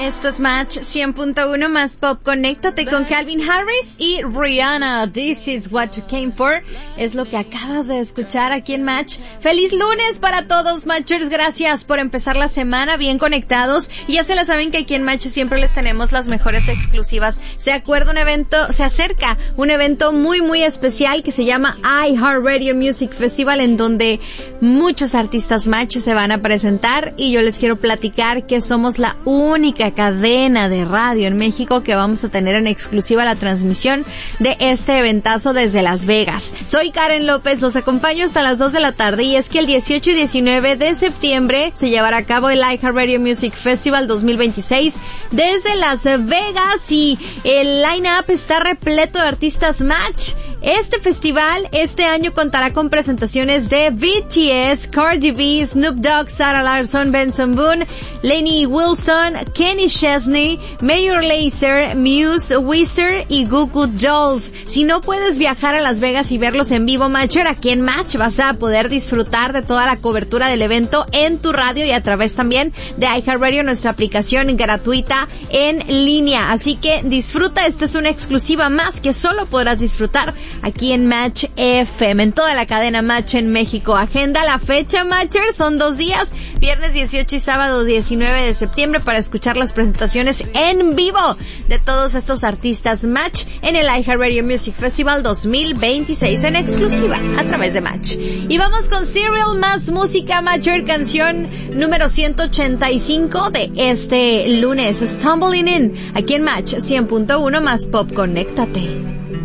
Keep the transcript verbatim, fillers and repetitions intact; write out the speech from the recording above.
Esto es Match cien punto uno más Pop. Conéctate con Calvin Harris y Rihanna. This is what you came for. Es lo que acabas de escuchar aquí en Match. ¡Feliz lunes para todos, Matchers! Gracias por empezar la semana bien conectados. Y ya se la saben que aquí en Match siempre les tenemos las mejores exclusivas. Se acuerda un evento, se acerca un evento muy muy especial que se llama iHeartRadio Music Festival, en donde muchos artistas Match se van a presentar, y yo les quiero platicar que somos la única cadena de radio en México que vamos a tener en exclusiva la transmisión de este eventazo desde Las Vegas. Soy Karen López, los acompaño hasta las dos de la tarde, y es que el dieciocho y diecinueve de septiembre se llevará a cabo el iHeartRadio Music Festival dos mil veintiséis desde Las Vegas, y el line-up está repleto de artistas Match. Este festival este año contará con presentaciones de B T S, Cardi B, Snoop Dogg, Sarah Larsson, Benson Boone, Lenny Wilson, Kenny Chesney, Major Lazer, Muse, Weezer y Goo Goo Dolls. Si no puedes viajar a Las Vegas y verlos en vivo, Matcher, aquí en Match vas a poder disfrutar de toda la cobertura del evento en tu radio y a través también de iHeartRadio, nuestra aplicación gratuita en línea. Así que disfruta, esta es una exclusiva más que solo podrás disfrutar aquí en Match F M, en toda la cadena Match en México. Agenda la fecha, Matcher, son dos días, viernes dieciocho y sábado diecinueve de septiembre, para escuchar las presentaciones en vivo de todos estos artistas Match en el iHeartRadio Music Festival dos mil veintiséis en exclusiva a través de Match. Y vamos con Serial, más música, Matcher, canción número ciento ochenta y cinco de este lunes, Stumbling In, aquí en Match cien punto uno más Pop. Conéctate.